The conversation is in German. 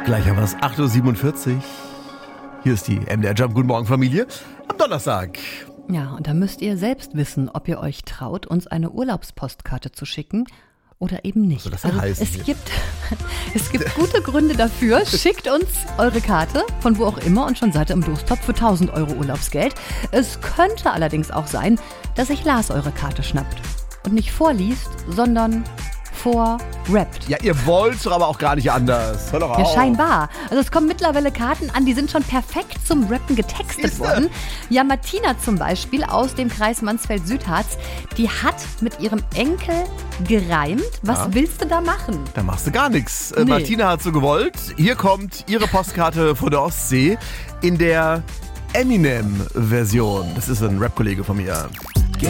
Gleich haben wir es, 8.47 Uhr. Hier ist die MDR Jump. Guten Morgen, Familie. Am Donnerstag. Ja, und da müsst ihr selbst wissen, ob ihr euch traut, uns eine Urlaubspostkarte zu schicken oder eben nicht. Was soll das denn heißen? Es gibt gute Gründe dafür. Schickt uns eure Karte, von wo auch immer, und schon seid ihr im Dostopf für 1.000 Euro Urlaubsgeld. Es könnte allerdings auch sein, dass sich Lars eure Karte schnappt und nicht vorliest, sondern vorrappt. Ja, ihr wollt doch aber auch gar nicht anders. Hör doch auf. Ja, scheinbar. Also es kommen mittlerweile Karten an, die sind schon perfekt zum Rappen getextet worden. Ja, Martina zum Beispiel aus dem Kreis Mansfeld-Südharz, die hat mit ihrem Enkel gereimt. Was willst du da machen? Da machst du gar nichts. Nee. Martina hat so gewollt. Hier kommt ihre Postkarte von der Ostsee in der Eminem-Version. Das ist ein Rap-Kollege von mir.